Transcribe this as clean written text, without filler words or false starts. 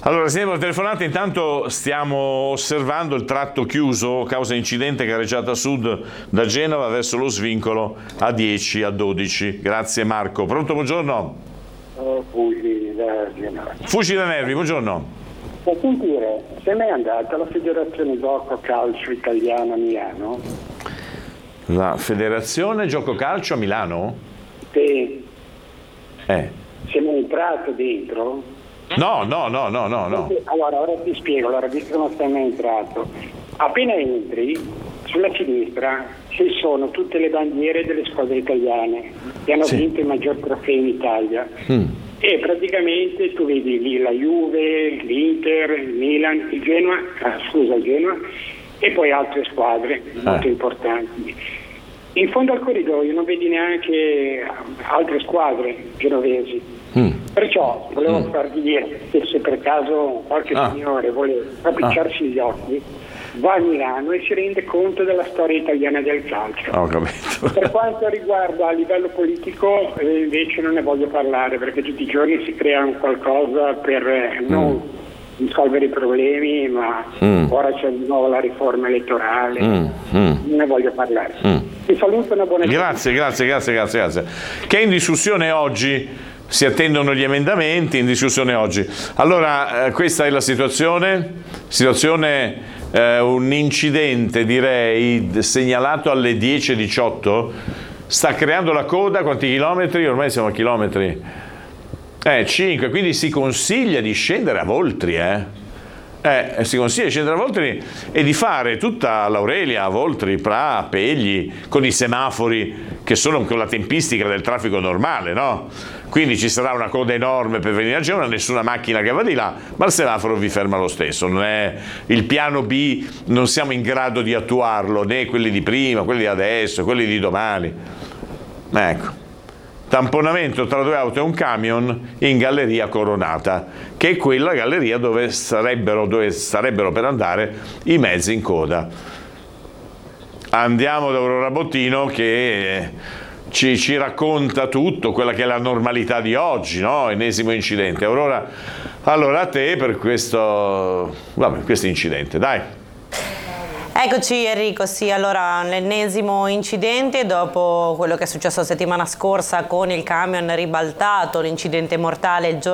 Allora, siamo telefonati, intanto stiamo osservando il tratto chiuso causa incidente Carreggiata Sud da Genova verso lo svincolo A10 a 12. Grazie Marco. Pronto, buongiorno? Fugi da Genova. Fugi da Nervi, buongiorno. Per sentire, se mai è andata la Federazione Gioco Calcio Italiana a Milano? La Federazione Gioco Calcio a Milano? Sì. Se mai entrato dentro? No. Allora, ora ti spiego, visto che non sei mai entrato. Appena entri, sulla sinistra ci sono tutte le bandiere delle squadre italiane che hanno vinto i maggiori trofei in Italia. E praticamente tu vedi lì la Juve, l'Inter, il Milan, il Genoa e poi altre squadre molto importanti. In fondo al corridoio non vedi neanche altre squadre genovesi. Perciò volevo farvi dire che se per caso qualche signore vuole appicciarsi gli occhi, va a Milano e si rende conto della storia italiana del calcio. Ho capito. Per quanto riguarda a livello politico invece non ne voglio parlare, perché tutti i giorni si crea un qualcosa per non risolvere i problemi, ma ora c'è di nuovo la riforma elettorale, non ne voglio parlare. Ti saluto, una buona Grazie. Che è in discussione oggi? Si attendono gli emendamenti in discussione oggi. Allora, questa è la situazione, un incidente direi segnalato alle 10:18, sta creando la coda, quanti chilometri? Ormai siamo a chilometri, 5, quindi si consiglia di scendere a Voltri, si consiglia di scendere a Voltri e di fare tutta l'Aurelia, Voltri, Pra, Pegli, con i semafori che sono con la tempistica del traffico normale, no? Quindi ci sarà una coda enorme per venire a Genova, nessuna macchina che va di là, ma il semaforo vi ferma lo stesso. Non è il piano B, non siamo in grado di attuarlo, né quelli di prima, quelli di adesso, quelli di domani. Ecco, tamponamento tra due auto e un camion in galleria Coronata, che è quella galleria dove sarebbero per andare i mezzi in coda. Andiamo da Aurora Bottino che ci racconta tutto, quella che è la normalità di oggi, no? Ennesimo incidente. Aurora, allora a te per questo incidente, dai. Eccoci Enrico, sì, allora l'ennesimo incidente dopo quello che è successo la settimana scorsa con il camion ribaltato, l'incidente mortale il giorno